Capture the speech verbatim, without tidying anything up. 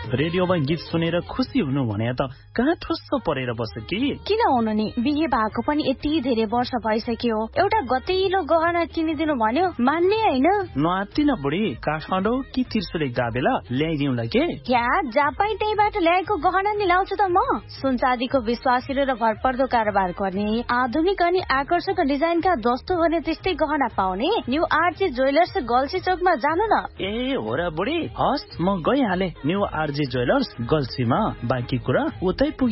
रेडियोमा गीत सुनेर खुसी हुनु भने त कहाँ ठुस्सो परेर बस्छ कि किन हुनु नि बिहे भएको पनि यति धेरै वर्ष भइसक्यो एउटा गतिलो गहना किनिदिनु भन्यो मान्ने हैन नआत्तिन बुढी काठमाडौँ कि त्रिशुलिक दाबेला ल्याइदिउँला के क्या जापाई त्यहीबाट ल्याएको गहना नि लाउँछु त म सुनचाँदीको विश्वासिलो र भरपर्दो कारोबार गर्ने आधुनिक अनि आकर्षक डिजाइनका जस्तो भने त्यस्तै गहना पाउने न्यू आरजे ज्वेलर्स गल्सी चोकमा जानु न ए हो र बुढी हस् म गइहाले न्यू आरजे ज्वेलर्स गल्सीमा बाँकी कुरा उतै पुगे